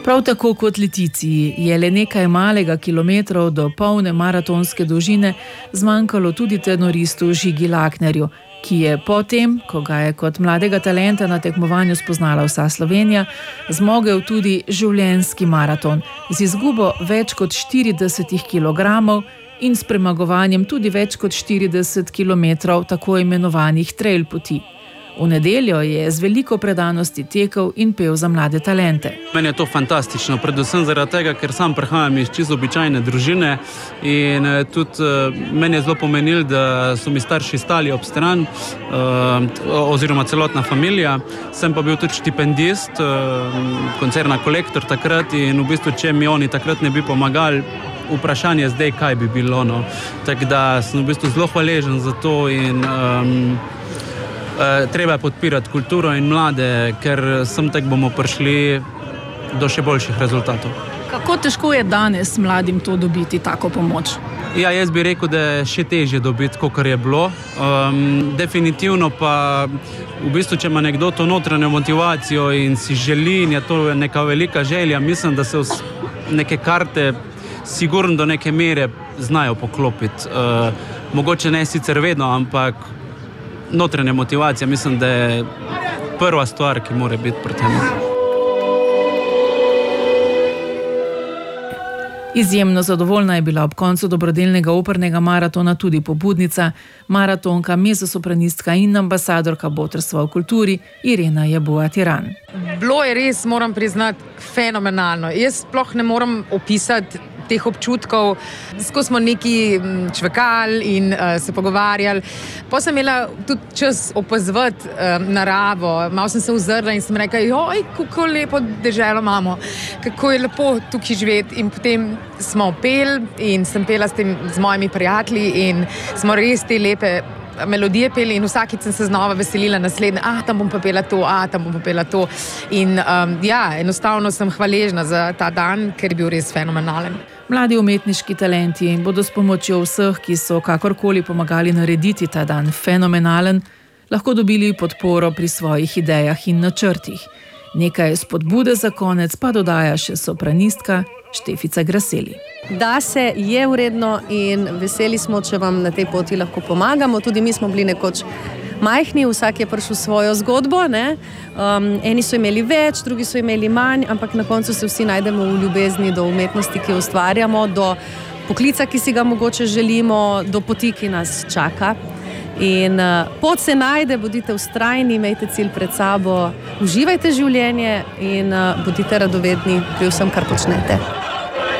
Prav tako kot Leticiji je le nekaj malega kilometrov do polne maratonske dolžine zmanjkalo tudi tenoristu Žigi Laknerju, ki je potem, ko ga je kot mladega talenta na tekmovanju spoznala vsa Slovenija, zmogel tudi življenjski maraton z izgubo več kot 40 kilogramov in s premagovanjem tudi več kot 40 kilometrov tako imenovanih trail poti. V nedeljo je z veliko predanosti tekel in pel za mlade talente. Meni je to fantastično, predvsem zaradi tega, ker sam prihajam iz čisto običajne družine in tudi meni je zelo pomenilo, da so mi starši stali ob stran, oziroma celotna familija. Sem pa bil tudi štipendist, koncerna Kolektor takrat in v bistvu, če mi oni takrat ne bi pomagali, vprašanje zdaj, kaj bi bilo. Tako da sem v bistvu zelo hvaležen za to in treba je podpirati kulturo in mlade, ker sem tako bomo prišli do še boljših rezultatov. Kako težko je danes mladim to dobiti, tako pomoč? Ja, jaz bi rekel, da je še težje dobiti, kakor je bilo. Definitivno pa, v bistvu, če ima nekdo to notranjo motivacijo in si želi, in je to neka velika želja, mislim, da se neke karte sigurno do neke mere znajo poklopiti. Mogoče ne sicer vedno, ampak notranja motivacija, mislim, da je prva stvar, ki mora biti pri tem. Izjemno zadovoljna je bila ob koncu dobrodelnega opernega maratona tudi pobudnica, maratonka, mezzosopranistka in ambasadorka Botrstva v kulturi Irena Jaboa-Tiran. Bilo je res, moram priznati, fenomenalno. Jaz sploh ne morem opisati teh občutkov. Skozi smo neki čvekali in se pogovarjali. Pa sem imela tudi čas opazovati naravo. Malo sem se ozrla in sem rekla, joj, kako lepo deželo imamo, kako je lepo tukaj živeti. In potem smo peli in sem pela z mojimi prijatelji in smo res te lepe melodije peli in vsakič sem se znova veselila naslednje, tam bom pa pela to, tam bom pa pela to. In enostavno sem hvaležna za ta dan, ker je bil res fenomenalen. Mladi umetniški talenti bodo s pomočjo vseh, ki so kakorkoli pomagali narediti ta dan fenomenalen, lahko dobili podporo pri svojih idejah in načrtih. Nekaj spodbude za konec pa dodaja še sopranistka Štefica Graseli. Da se je vredno in veseli smo, če vam na tej poti lahko pomagamo. Tudi mi smo bili nekoč majhni, vsak je prišel svojo zgodbo, ne? Eni so imeli več, drugi so imeli manj, ampak na koncu se vsi najdemo v ljubezni do umetnosti, ki jo ustvarjamo, do poklica, ki si ga mogoče želimo, do poti, ki nas čaka. In pot se najde, bodite vztrajni, imejte cilj pred sabo, uživajte življenje in bodite radovedni pri vsem, kar počnete.